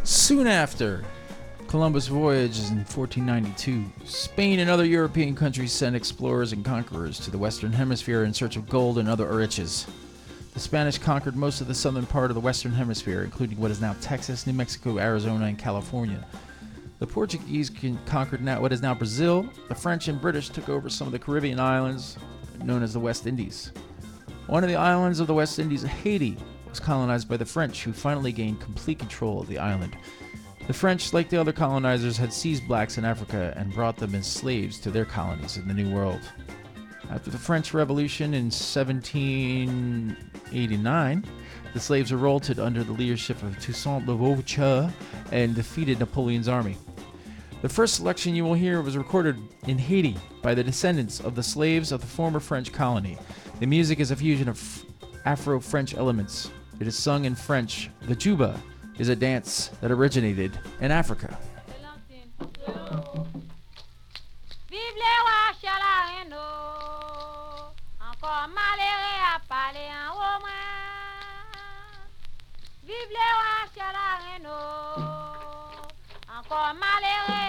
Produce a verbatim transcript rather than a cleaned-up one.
Soon after Columbus' voyage in fourteen ninety-two, Spain and other European countries sent explorers and conquerors to the Western Hemisphere in search of gold and other riches. The Spanish conquered most of the southern part of the Western Hemisphere, including what is now Texas, New Mexico, Arizona, and California. The Portuguese conquered now what is now Brazil. The French and British took over some of the Caribbean islands, known as the West Indies. One of the islands of the West Indies, Haiti, was colonized by the French, who finally gained complete control of the island. The French, like the other colonizers, had seized blacks in Africa and brought them as slaves to their colonies in the New World. After the French Revolution in seventeen eighty-nine, the slaves revolted under the leadership of Toussaint Louverture and defeated Napoleon's army. The first selection you will hear was recorded in Haiti by the descendants of the slaves of the former French colony. The music is a fusion of Afro-French elements. It is sung in French. The Juba is a dance that originated in Africa. Vive les rois Chalareno, encore malheureux à parler en romain. Vive les rois Chalareno, encore malheureux